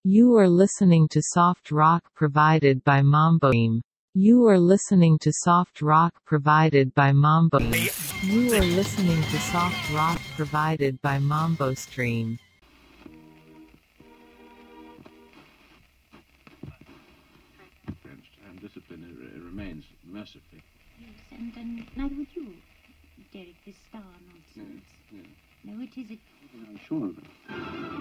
You are listening to soft rock provided by Mambo Stream. You are listening to soft rock provided by Mambo Stream. You are listening to soft rock provided by Mambo Stream. And discipline remains mercifully. Yes, and neither would you, Derek, this star nonsense. Yes. No, it is. I'm sure of it.